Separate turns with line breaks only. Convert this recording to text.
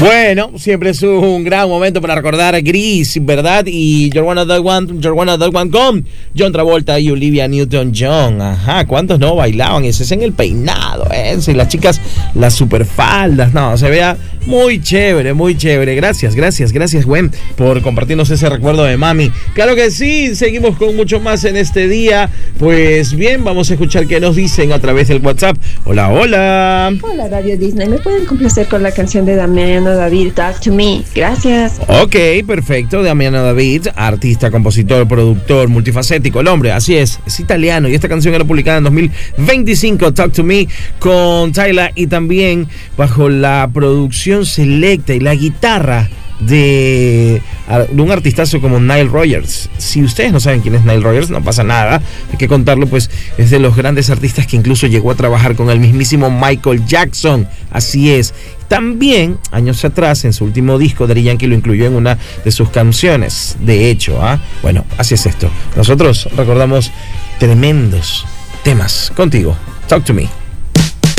Bueno, siempre es un gran momento para recordar a Gris, ¿verdad? Y You're One of the One con John Travolta y Olivia Newton-John. Ajá, ¿cuántos no bailaban? Ese es en el peinado, y las chicas, las superfaldas. No, se vea muy chévere, muy chévere. Gracias, Gwen, por compartirnos ese recuerdo de mami. Claro que sí, seguimos con mucho más en este día. Pues bien, vamos a escuchar qué nos dicen a través del WhatsApp. Hola.
Hola, Radio Disney. ¿Me pueden complacer con la canción de Damiano David, Talk to Me? Gracias.
Ok, perfecto. Damiano David, artista, compositor, productor, multifacético. El hombre, así es italiano. Y esta canción era publicada en 2025, Talk to Me, con Tyla, y también bajo la producción selecta y la guitarra de un artistazo como Nile Rodgers. Si ustedes no saben quién es Nile Rodgers, no pasa nada, hay que contarlo, pues es de los grandes artistas que incluso llegó a trabajar con el mismísimo Michael Jackson. Así es. También, años atrás, en su último disco, Daddy Yankee lo incluyó en una de sus canciones. De hecho, bueno, así es esto. Nosotros recordamos tremendos temas contigo. Talk to Me.